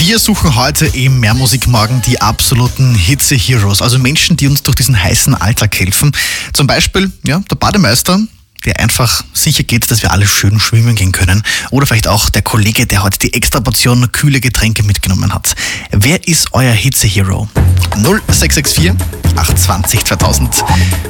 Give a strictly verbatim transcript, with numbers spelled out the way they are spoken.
Wir suchen heute im Mehr Musik Morgen die absoluten Hitze-Heroes, also Menschen, die uns durch diesen heißen Alltag helfen. Zum Beispiel ja, der Bademeister, der einfach sicher geht, dass wir alle schön schwimmen gehen können. Oder vielleicht auch der Kollege, der heute die extra Portion kühle Getränke mitgenommen hat. Wer ist euer Hitze-Hero? null sechs sechs vier, acht zwei null, zweitausend.